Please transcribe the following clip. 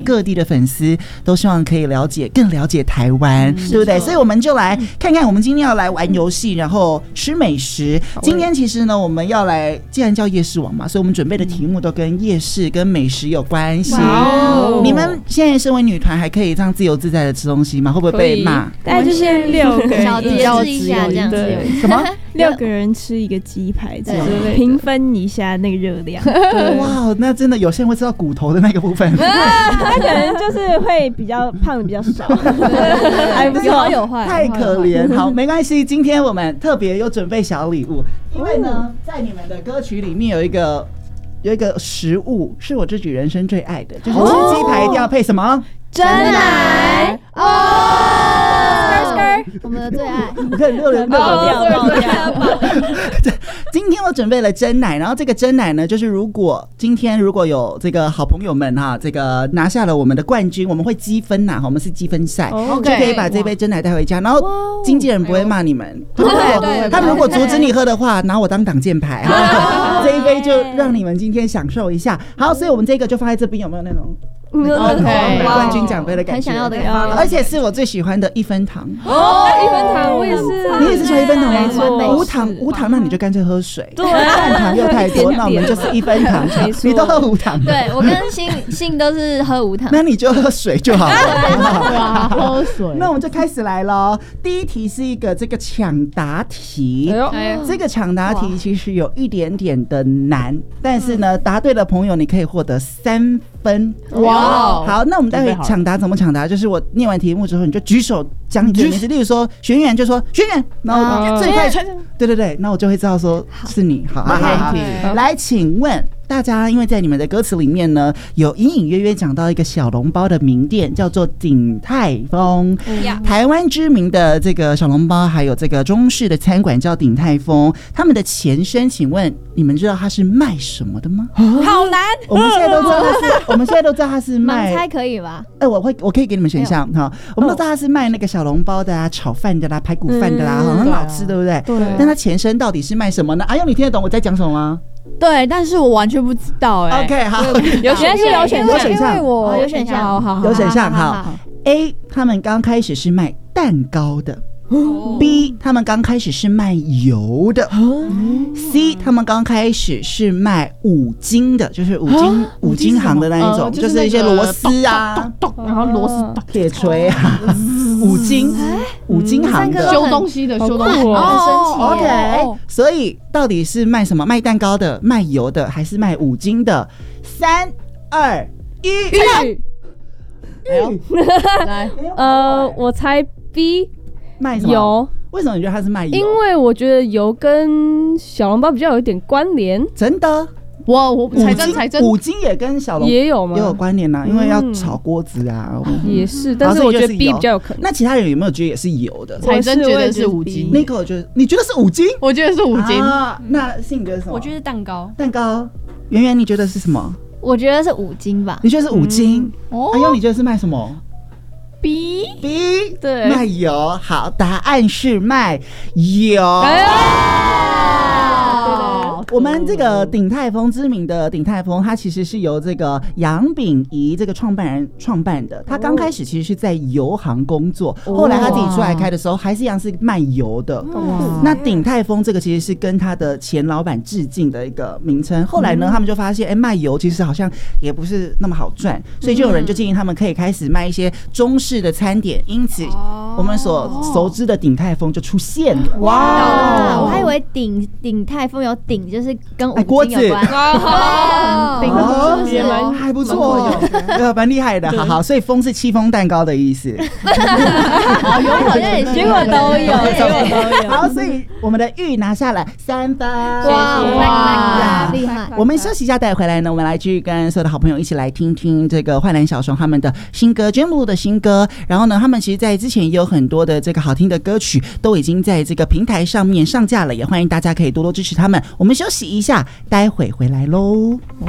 各地的粉丝都希望可以更了解台湾，对不对？所以我们就来看看，我们今天要来玩游戏，然后吃美食。今天其实呢，我们要来，既然叫夜市王嘛，所以我们准备的题目都跟夜市、跟美食有关系。你们现在身为女团，还可以这样自由自在的吃东西吗？会不会被骂？ 大概就是6个人小节制一下这样子。 什么 ？6个人吃一个鸡排之类的，平分一下那个热量。 哇，那真的有些人会吃到骨头的那个部分。 他可能就是会比较胖的比较少，还不错， 有好有坏， 太可怜。好，没关系，今天我们特别有准备小礼物，因为呢，在你们的歌曲里面有一个食物是我自己人生最爱的，就是吃鸡排一定要配什么？ 真奶我们的最爱。 我看6人爆掉。今天我准备了真奶，然后这个真奶呢，就是今天如果有这个好朋友们哈，这个拿下了我们的冠军，我们会积分呐，我们是积分赛，就可以把这杯真奶带回家，然后经纪人不会骂你们，他们如果阻止你喝的话，拿我当挡箭牌，这一杯就让你们今天享受一下。好，所以我们这个就放在这边，有没有那种 ？OK， 冠军奖杯的感觉， 很想要的， 而且是我最喜欢的1分糖。 1分糖我也是， 你也是喜欢1分糖吗？ 没错， 无糖，那你就干脆喝水。 对， 半糖又太多，那我们就是1分糖。你都喝无糖？ 对，我跟信都是喝无糖。 那你就喝水就好了。 喝水。 那我们就开始来咯。第一题是一个这个抢答题，这个抢答题其实有一点点的难，但是呢，答对的朋友你可以获得3分。哇！好，那我们待会抢答怎么抢答？就是我念完题目之后，你就举手讲你的名字，例如说学员就说学员，然后最快，对，那我就会知道说是你。好，来，请问大家，因为在你们的歌词里面呢，有隐隐约约讲到一个小笼包的名店，叫做鼎泰丰。台湾知名的这个小笼包，还有这个中式的餐馆叫鼎泰丰，他们的前身，请问你们知道它是卖什么的吗？ 好难， 我们现在都知道它是卖， 盲猜可以吧？ 我可以给你们选项哈。我们都知道它是卖那个小笼包的啊，炒饭的啦，排骨饭的啦，很好吃，对不对？对。但它前身到底是卖什么呢？阿佑，你听得懂我在讲什么吗？ 对，但是我完全不知道 OK， 好， 有选项， 因为我有选项， 好， 有选项，好。A， 他们刚开始是卖蛋糕的。B， 他们刚开始是卖油的。C， 他们刚开始是卖五金的，就是五金行的那一种，就是一些螺丝啊， 然后螺丝铁锤啊，五金行的修东西的。 OK， 所以到底是卖什么？卖蛋糕的、卖油的，还是卖五金的？3、2、1， 来， 我猜 B。 卖什么油？为什么你觉得它是卖油？ 因为我觉得油跟小笼包比较有一点关联。 真的？ 我才真五金也跟小笼也有吗？ 也有关联啊，因为要炒锅子啊。 也是，但是我觉得 B 比较有可能。 那其他人有没有觉得也是油的？ 才真觉得是五金。 Nico 觉得你觉得是五金？ 我觉得是五金。 那信觉得是什么？ 我觉得是蛋糕。 蛋糕。圆圆你觉得是什么？ 我觉得是五金吧。 你觉得是五金？阿佑你觉得是卖什么 ？B 对，卖油。好，答案是卖油。我们这个鼎泰丰知名的鼎泰丰，它其实是由这个杨秉仪这个创办人创办的。他刚开始其实是在油行工作，后来他自己出来开的时候，还是一样是卖油的。那鼎泰丰这个其实是跟他的前老板致敬的一个名称。后来呢，他们就发现，卖油其实好像也不是那么好赚，所以就有人就建议他们可以开始卖一些中式的餐点，因此我们所熟知的鼎泰丰就出现了。 哇！我还以为鼎泰丰有鼎就是跟五金有关。 也还不错，蛮厉害的。好，所以丰是戚风蛋糕的意思。 有好像也结果都有。 好，所以我们的玉拿下了3分。 哇，厉害！ 我们休息一下，待会回来呢，我们来继续跟所有的好朋友一起来听听这个坏男小熊他们的新歌 Jam 的新歌。然后呢，他们其实在之前也有很多的这个好听的歌曲都已经在这个平台上面上架了，也欢迎大家可以多多支持他们。我们休息一下，待会回来喽。